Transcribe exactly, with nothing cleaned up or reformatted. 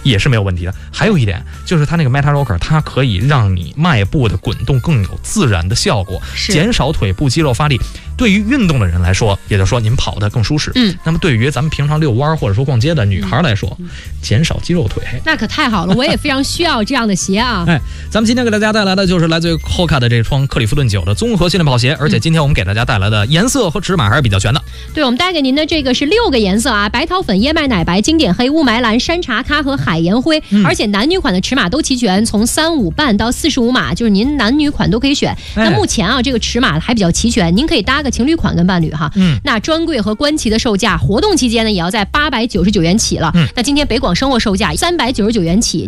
也是没有问题的。还有一点就是它那个 Meta Rocker， 它可以让你迈步的滚动更有自然的效果，减少腿部肌肉发力。对于运动的人来说，也就是说您跑得更舒适。嗯，那么对于咱们平常遛弯或者说逛街的女孩来说，嗯、减少肌肉腿， 那可太好了，我也非常需要这样的鞋啊。 哎，咱们今天给大家带来的就是来自于 Hoka 的这双克里夫顿九的综合训练跑鞋，而且今天我们给大家带来的颜色和尺码还是比较全的。 对，我们带给您的这个是六个颜色啊，白桃粉、燕麦奶白、经典黑、雾霾蓝、山茶咖和海盐灰，嗯、而且男女款的尺码都齐全，从三五半到四十五码，就是您男女款都可以选。哎、那目前啊，这个尺码还比较齐全，您可以搭个情侣款跟伴侣哈。嗯，那专柜和官旗的售价，活动期间呢也要在八百九十九元起了。嗯，那今天北广生活售价三百九十九元起。